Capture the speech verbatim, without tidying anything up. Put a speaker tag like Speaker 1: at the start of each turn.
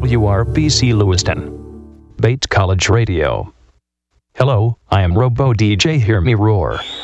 Speaker 1: W R B C Lewiston. Bates College Radio. Hello, I am Robo D J Hear Me Roar.